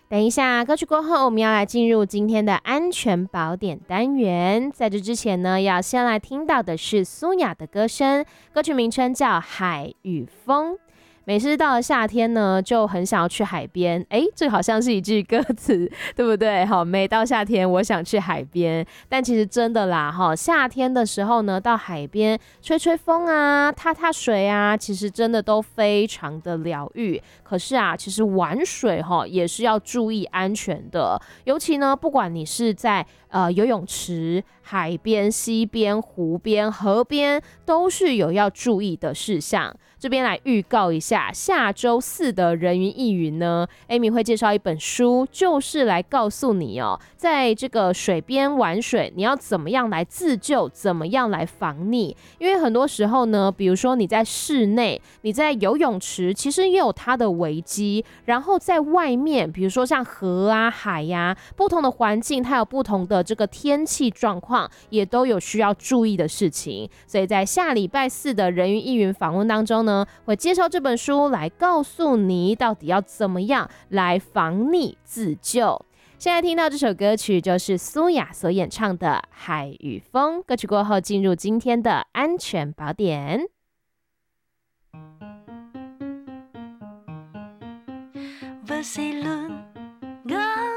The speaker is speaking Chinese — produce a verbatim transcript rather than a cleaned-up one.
等一下，歌曲过后，我们要来进入今天的安全宝典单元。在这之前呢，要先来听到的是苏雅的歌声，歌曲名称叫《海与风》。每次到了夏天呢，就很想要去海边。哎，这好像是一句歌词，对不对？好，每到夏天，我想去海边。但其实真的啦，哈，夏天的时候呢，到海边吹吹风啊，踏踏水啊，其实真的都非常的疗愈。可是啊，其实玩水哈也是要注意安全的，尤其呢，不管你是在呃游泳池、海边、溪边、湖边、河边，都是有要注意的事项。这边来预告一下，下周四的人云亦云呢 ，Amy 会介绍一本书，就是来告诉你哦，在这个水边玩水，你要怎么样来自救，怎么样来防溺。因为很多时候呢，比如说你在室内，你在游泳池，其实也有它的危机。然后在外面，比如说像河啊、海呀、啊，不同的环境，它有不同的这个天气状况，也都有需要注意的事情。所以在下礼拜四的人云亦云访问当中呢，会介绍这本书来告诉你到底要怎么样来防溺自救。现在听到这首歌曲就是苏雅所演唱的《海与风》，歌曲过后进入今天的安全宝典。 Bersilun